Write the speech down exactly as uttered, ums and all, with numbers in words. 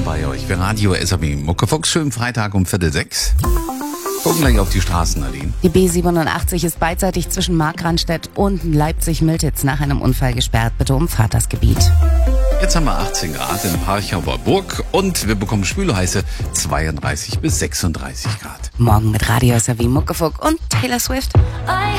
bei euch. Wir Radio S A B Muckefuchs, schönen Freitag um Viertel sechs. Gucken gleich auf die Straßen, Nadine. Die B siebenundachtzig ist beidseitig zwischen Markranstädt und Leipzig-Miltitz nach einem Unfall gesperrt. Bitte umfahrt das Gebiet. Jetzt haben wir achtzehn Grad in Parchauer Burg und wir bekommen spülheiße zweiunddreißig bis sechsunddreißig Grad. Morgen mit Radio S A B Muckefuchs und Taylor Swift.